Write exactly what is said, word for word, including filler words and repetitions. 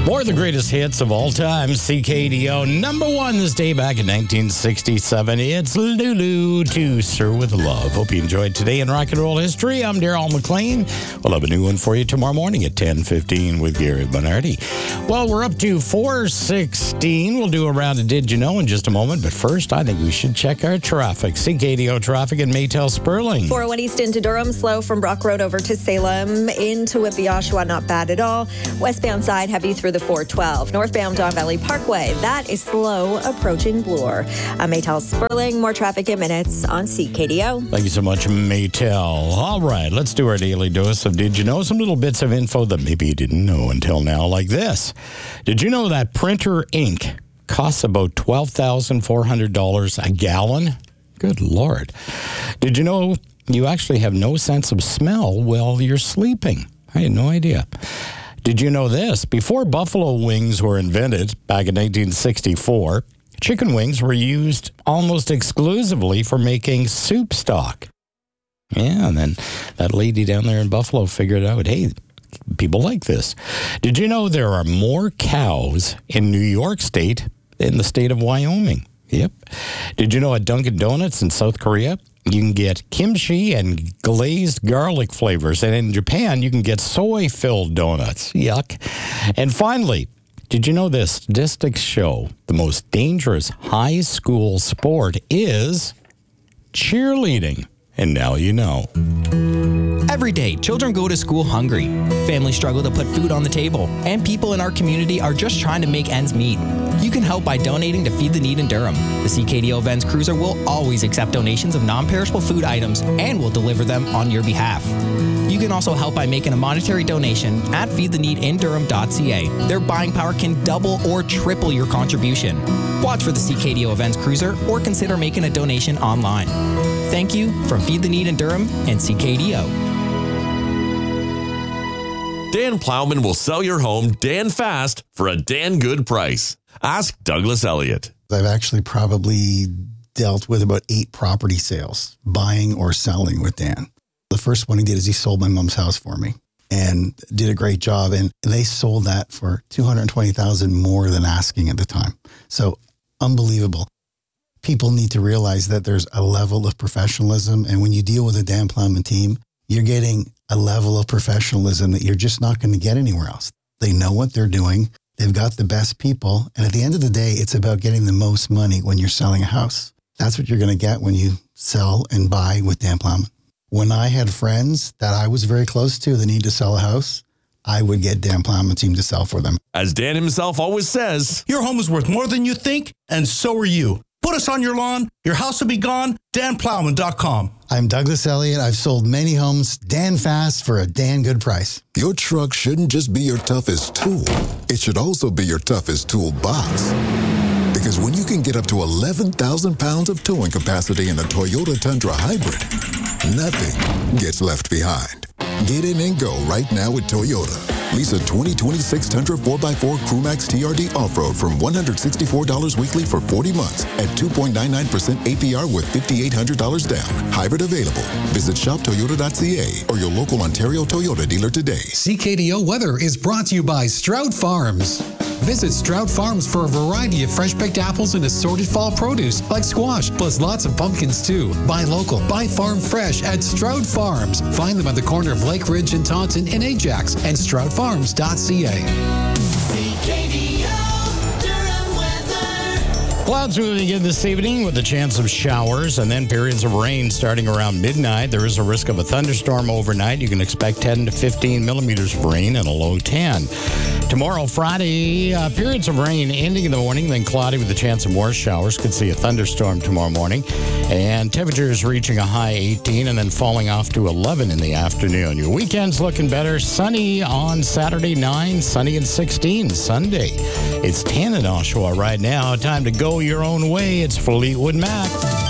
More of the greatest hits of all time. C K D O number one this day back in nineteen sixty-seven. It's Lulu to Sir with Love. Hope you enjoyed today in rock and roll history. I'm Daryl McLean. We'll have a new one for you tomorrow morning at ten fifteen with Gary Bernardi. Well, we're up to four sixteen. We'll do a round of Did You Know in just a moment. But first, I think we should check our traffic. C K D O traffic in Maytel Sperling. four oh one East into Durham, slow from Brock Road over to Salem. Into Whitby, Oshawa, not bad at all. Westbound side, heavy through the four twelve. Northbound Don Valley Parkway, that is slow approaching Bloor. I'm Maytel Sperling, more traffic in minutes on C K D O. Thank you so much, Maytel. All right, let's do our daily dose of Did You Know? Some little bits of info that maybe you didn't know until now, like this. Did you know that printer ink costs about twelve thousand four hundred dollars a gallon? Good Lord. Did you know you actually have no sense of smell while you're sleeping? I had no idea. Did you know this? Before buffalo wings were invented back in nineteen sixty-four, chicken wings were used almost exclusively for making soup stock. Yeah, and then that lady down there in Buffalo figured out, hey, people like this. Did you know there are more cows in New York State than the state of Wyoming? Yep. Did you know at Dunkin' Donuts in South Korea, you can get kimchi and glazed garlic flavors. And in Japan, you can get soy-filled donuts. Yuck. And finally, did you know this? Statistics show the most dangerous high school sport is cheerleading. And now you know. Every day, children go to school hungry. Families struggle to put food on the table. And people in our community are just trying to make ends meet. You can help by donating to Feed the Need in Durham. The C K D O Events Cruiser will always accept donations of non-perishable food items and will deliver them on your behalf. You can also help by making a monetary donation at feed the need in durham dot c a. Their buying power can double or triple your contribution. Watch for the C K D O Events Cruiser or consider making a donation online. Thank you from Feed the Need in Durham and C K D O. Dan Plowman will sell your home Dan fast for a Dan good price. Ask Douglas Elliott. I've actually probably dealt with about eight property sales, buying or selling with Dan. The first one he did is he sold my mom's house for me and did a great job. And they sold that for two hundred twenty thousand dollars more than asking at the time. So unbelievable. People need to realize that there's a level of professionalism. And when you deal with a Dan Plowman team, you're getting a level of professionalism that you're just not going to get anywhere else. They know what they're doing. They've got the best people. And at the end of the day, it's about getting the most money when you're selling a house. That's what you're going to get when you sell and buy with Dan Plowman. When I had friends that I was very close to that need to sell a house, I would get Dan Plowman team to sell for them. As Dan himself always says, your home is worth more than you think, and so are you. Put us on your lawn, your house will be gone, dan plowman dot com. I'm Douglas Elliott. I've sold many homes Dan fast for a Dan good price. Your truck shouldn't just be your toughest tool. It should also be your toughest toolbox. Because when you can get up to eleven thousand pounds of towing capacity in a Toyota Tundra Hybrid, nothing gets left behind. Get in and go right now with Toyota. Lease a twenty twenty-six Tundra four by four Crewmax T R D Off-Road from one hundred sixty-four dollars weekly for forty months at two point nine nine percent A P R with five thousand eight hundred dollars down. Hybrid available. Visit shop toyota dot c a or your local Ontario Toyota dealer today. C K D O weather is brought to you by Stroud Farms. Visit Stroud Farms for a variety of fresh-picked apples and assorted fall produce like squash, plus lots of pumpkins too. Buy local, buy farm fresh at Stroud Farms. Find them at the corner of Lake Ridge and Taunton in Ajax and stroud farms dot c a. Clouds moving in this evening with a chance of showers and then periods of rain starting around midnight. There is a risk of a thunderstorm overnight. You can expect ten to fifteen millimeters of rain and a low ten. Tomorrow, Friday, uh, periods of rain ending in the morning, then cloudy with a chance of more showers. Could see a thunderstorm tomorrow morning. And temperatures reaching a high eighteen and then falling off to eleven in the afternoon. Your weekend's looking better. Sunny on Saturday, nine. Sunny and sixteen Sunday. It's ten in Oshawa right now. Time to go your own way. It's Fleetwood Mac.